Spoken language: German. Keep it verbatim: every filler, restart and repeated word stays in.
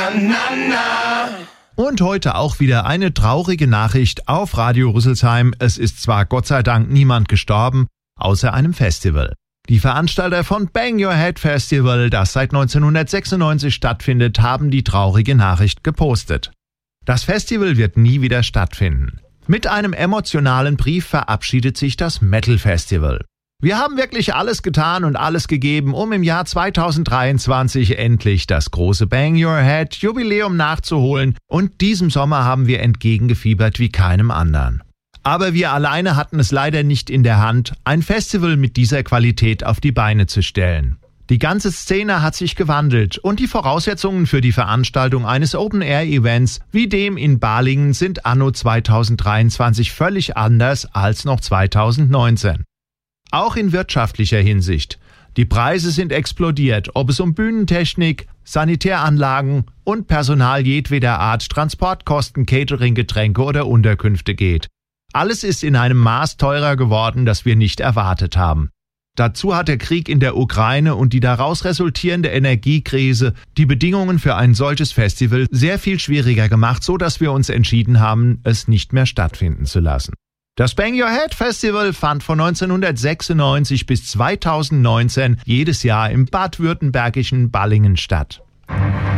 na, na, na. Und heute auch wieder eine traurige Nachricht auf Radio Rüsselsheim. Es ist zwar Gott sei Dank niemand gestorben, außer einem Festival. Die Veranstalter von Bang Your Head Festival, das seit neunzehnhundertsechsundneunzig stattfindet, haben die traurige Nachricht gepostet. Das Festival wird nie wieder stattfinden. Mit einem emotionalen Brief verabschiedet sich das Metal Festival. Wir haben wirklich alles getan und alles gegeben, um im Jahr zweitausenddreiundzwanzig endlich das große Bang Your Head Jubiläum nachzuholen, und diesem Sommer haben wir entgegengefiebert wie keinem anderen. Aber wir alleine hatten es leider nicht in der Hand, ein Festival mit dieser Qualität auf die Beine zu stellen. Die ganze Szene hat sich gewandelt und die Voraussetzungen für die Veranstaltung eines Open-Air-Events wie dem in Balingen sind anno zweitausenddreiundzwanzig völlig anders als noch zweitausendneunzehn. Auch in wirtschaftlicher Hinsicht. Die Preise sind explodiert, ob es um Bühnentechnik, Sanitäranlagen und Personal jedweder Art, Transportkosten, Catering, Getränke oder Unterkünfte geht. Alles ist in einem Maß teurer geworden, das wir nicht erwartet haben. Dazu hat der Krieg in der Ukraine und die daraus resultierende Energiekrise die Bedingungen für ein solches Festival sehr viel schwieriger gemacht, so dass wir uns entschieden haben, es nicht mehr stattfinden zu lassen. Das Bang Your Head Festival fand von neunzehnhundertsechsundneunzig bis zweitausendneunzehn jedes Jahr im baden-württembergischen Balingen statt.